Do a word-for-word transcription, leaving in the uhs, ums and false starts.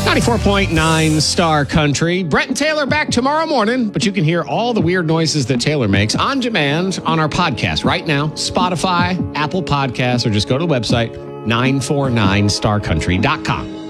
ninety-four point nine Star Country. Brett and Taylor back tomorrow morning, but you can hear all the weird noises that Taylor makes on demand on our podcast right now. Spotify, Apple Podcasts, or just go to the website, nine four nine star country dot com.